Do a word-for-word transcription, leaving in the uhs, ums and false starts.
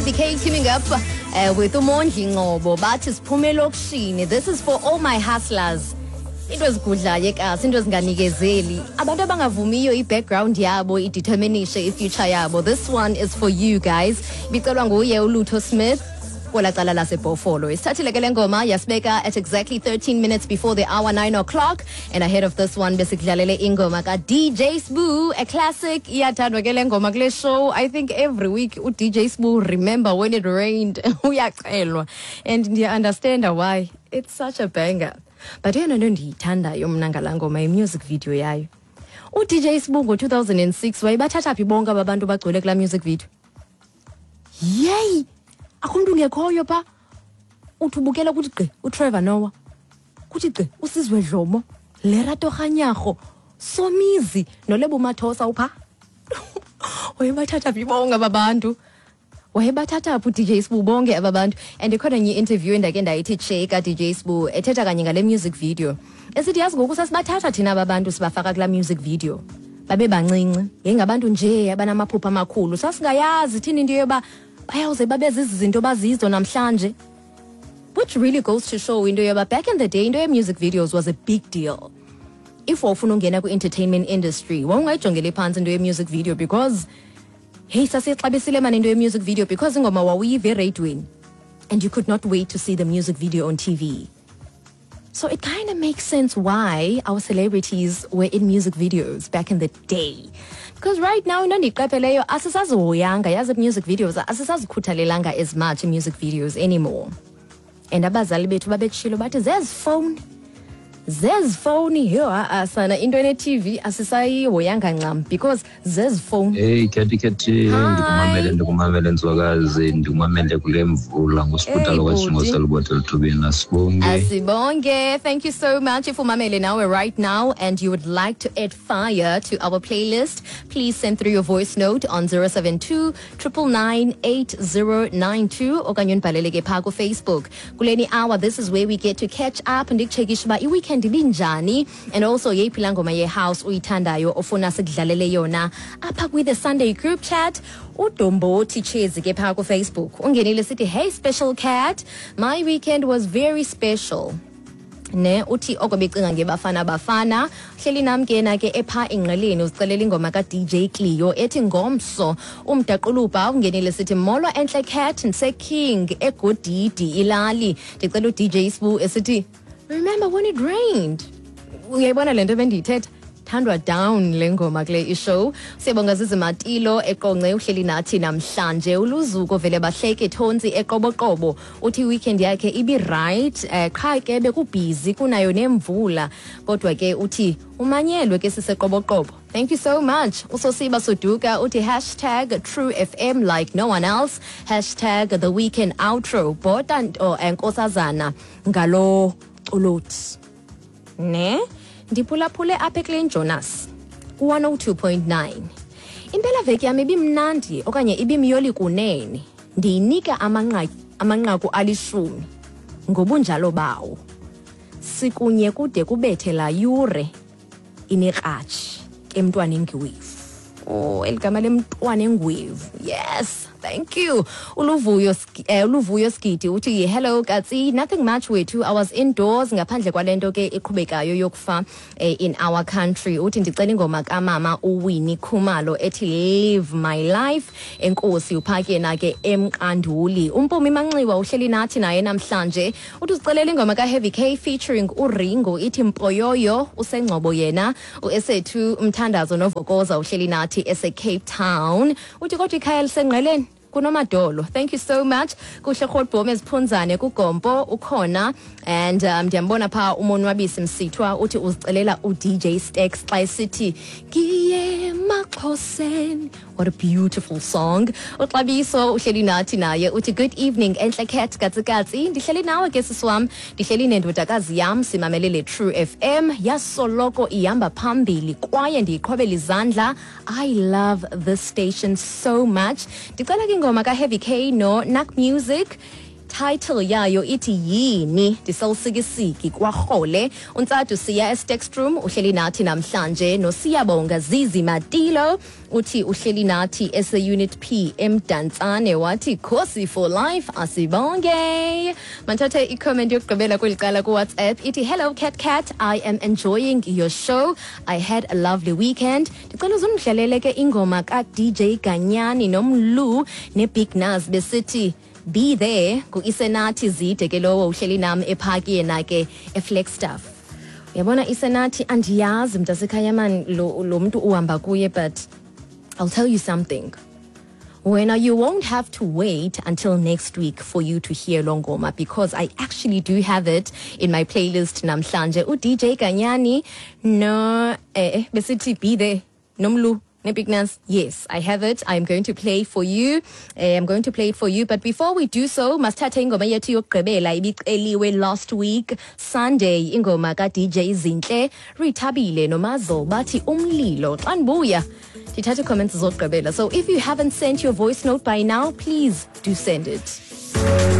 Heavy K teaming up uh, with Umondli Ngobo. Bathi siphume lokishini. This is for all my hustlers. It was good la yekasi into zinganikezeli. Abantu abangavumiyo i-background yabo i-determination i-future yabo. This one is for you guys. Bicelwa nguye uLutho Smith. Kola cala la sepofolo. Isithathile ke le ngoma yasibeka at exactly thirteen minutes before the hour nine o'clock. And ahead of this one besikudlalele ingoma ka D J Sbu, a classic. Iyathandwa ke le ngoma kule show. I think every week u D J Sbu, remember when it rained. Uyacelwa. And you understand why. It's such a banger. But yena nto ndiyithandayo mna ngala ngoma i-music video yayo. U D J Sbu ngo two thousand six wayebathatha phi bonke abantu bagcwele kula music video. Yay! Akuntu ngekhoyo pha uthubukela ukuthi gqi uTrevor Noah kuthi gqi uSizwe Dlomo Lerato Kganyago Somizi noLebo Mathosa upha wayebathatha phi bonke ababantu wayebathatha phi D J Sbu bonke ababantu. And ikhona nye interview endake ndayithi check D J Sbu ethetha kanye ngale music video esithi yazi ngoku sasibathatha thina ababantu sibafaka kula music video babe bancinci yengabantu nje abanamaphupha amakhulu sasingayazi thina into yoba bayawuze babeze izinto bazizo namhlanje, which really goes to show into yoba back in the day into music videos was a big deal. If wawufuna ungena ku-entertainment industry wawungayijongeli phansi into ye-music video because hey sasixabisile mani into ye-music video because ingoma wawuyive eradweni and you could not wait to see the music video on T V. So it kind of makes sense why our celebrities were in music videos back in the day. Because right now, no ndiqapheleyo asisazihoyanga yazi music videos asisazikhuthalelanga as much music videos anymore. And abazali bethu babetshilo bathi zezi phone zezi phone yo asana into ene T V asisayihoyanga ncam because zezi phone. Hey Kathi Kathi ndikumamele ndikumamele nzwakazi ndikumamele kule mvula ngosiphuta lokwashingo selibothe lithubeni sibonge. Asibonge. Thank you so much for mamele now right now and you would like to add fire to our playlist, please send through your voice note on zero seven two nine nine eight zero nine two okanye unibhalele ke pha ku Facebook. Kuleni hour this is where we get to catch up and ndikuchekisha ba i-weekend ibinjani and also yeyiphi la ngoma ye-house uyithandayo ofuna sikudlalele yona apha kwi the Sunday group chat. Udombothi Chezi ke pha ku Facebook ungenile sithi hey special cat, my weekend was very special. Ne uthi okobecinga ngebafana bafana hleli nami kena ke epha ingqeleni uzicelela ingoma ka D J Clio ethi ngomso umdaquluba ungenile sithi molo enhle cat nse king egodidi ilali ndicela u D J Sbu esithi remember when it rained. Uyayibona lento bendiyithetha thandwa down lengoma kule ishow. Siyabonga zizimatilo eqonce uhleli nathi namhlanje uluzuko vele bahleke thonsi eqoboqobo uthi weekend yakhe ibi right qha ke bekubhizi kunayo nemvula kodwa ke uthi umanyelwe ke siseqoboqobo. Thank you so much. Usosiba Suduka uthi hashtag True F M like no one else, hashtag the weekend outro bota nto enkosazana ngalo ulot ne ndiphulaphule apha eKlin Jonas ku one oh two point nine. Impela veki yami ibimnandi okanye ibimyoli kunene ndiyinika amanqaku amanqaku alishumi ngobunjalo bawo sikunye kude kubethe la yure ineqatshi emntwana engwevu. Oh eligama lemntwana engwevu. Yes, thank you. Uluvuyo uh, Uluvuyo Skiti uthi hello Katsi, nothing much wethu, I was indoors ngaphandle kwalento ke iqhubekayo yokufa uh, in our country. Uthi ndicela ingoma kaMama uWinnie Khumalo ethi live my life. Enkosi uphake na ke emqanduli. Umpumi Manxiwa uhleli nathi naye namhlanje uthi uzicelela ingoma ka Heavy K featuring uRingo ithi Mpoyoyo usengcobo yena uesethu umthandazo novokoza uhleli nathi ese Cape Town. Uthi kodwa ikhaya lisengqeleni kunomadolo. Thank you so much. Kuhle Khotbome Siphunzane kuGompo ukhona and um, ndiyambona pha umonwabisi Msithwa uthi uzicelela u D J Stax xa sithi kiye maxhoseni. What a beautiful song. Uxabiso uhleli nathi naye uthi good evening enhle cat Katsikatsi, ndihleli nawe ke siswam, ndihleli nendodakazi yam simamelele True F M yasoloko ihamba phambili kwaye ndiyiqhobela izandla. I love this station so much. Ndicela ke ingoma ka Heavy K no Nak Music title yayo iti yini diselsikisiki kwakhole uNtsadu siya e-text room uhleli nathi namhlanje noSiyabonga Zizi Matilo uthi uhleli nathi ese-unit P eMdantsane wathi khosi for life asibonge. Manthathe i-comment yokugqibela kwelicala ku-WhatsApp ithi hello cat cat, I am enjoying your show, I had a lovely weekend. Ndicela uzundidlalele ke ingoma ka D J Ganyani nomlu ne-Big Naz besithi be there ku Isenathi Zide ke lowo uhleli nami ephaki yena ke eFlagstaff. Uyabona Isenathi andiyazi mntasekhaya man lo lo muntu uhamba kuye, but I'll tell you something. When you won't have to wait until next week for you to hear Longoma, because I actually do have it in my playlist namhlanje. U D J Ganyani no eh besithi be there nomlu Nebignas, yes, I have it. I'm going to play for you. Uh, I'm going to play it for you. But before we do so, masithathe ingoma yethu yokugqibela ibiceliwe last week Sunday, ingoma ka D J Zinhle Rithabile noMazo bathi umlilo xa ndibuya ndithathe comments zokugqibela. So if you haven't sent your voice note by now, please do send it.